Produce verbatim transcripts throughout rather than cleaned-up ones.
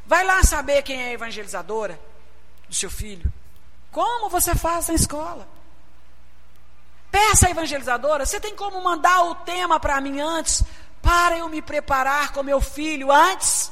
Vai lá saber quem é a evangelizadora do seu filho. Como você faz na escola? Peça a evangelizadora, você tem como mandar o tema para mim antes, para eu me preparar com meu filho antes?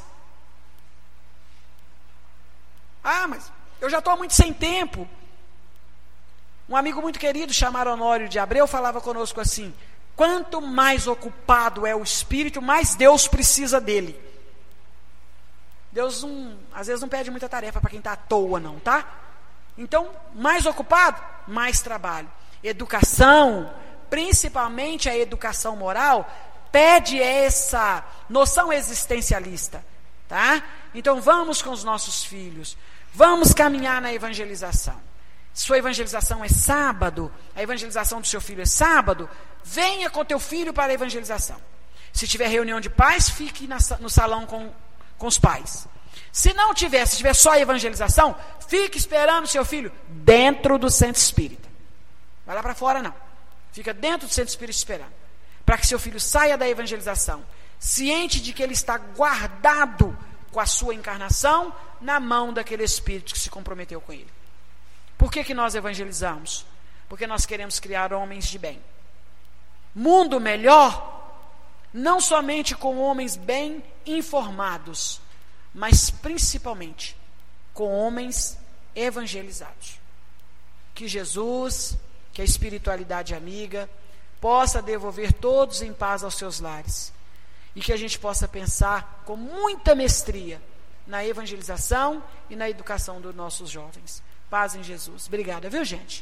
Ah, mas eu já estou muito sem tempo. Um amigo muito querido, chamado Honório de Abreu, falava conosco assim: quanto mais ocupado é o espírito, mais Deus precisa dele. Deus não, às vezes não pede muita tarefa para quem está à toa não, tá? Então, mais ocupado, mais trabalho. Educação, principalmente a educação moral, pede essa noção existencialista, tá? Então vamos com os nossos filhos, vamos caminhar na evangelização. Sua evangelização é sábado, a evangelização do seu filho é sábado, venha com teu filho para a evangelização. Se tiver reunião de pais, fique na, no salão com, com os pais. Se não tiver, se tiver só a evangelização, fique esperando seu filho dentro do centro espírita. Vai lá para fora não, fica dentro do centro espírita esperando, para que seu filho saia da evangelização, ciente de que ele está guardado com a sua encarnação na mão daquele espírito que se comprometeu com ele. Por que que nós evangelizamos? Porque nós queremos criar homens de bem. Mundo melhor, não somente com homens bem informados, mas principalmente com homens evangelizados. Que Jesus, que a espiritualidade amiga, possa devolver todos em paz aos seus lares. E que a gente possa pensar com muita mestria na evangelização e na educação dos nossos jovens. Paz em Jesus. Obrigada, viu, gente?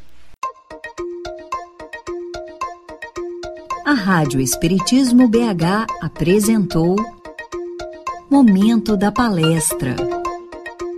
A Rádio Espiritismo B H apresentou Momento da Palestra.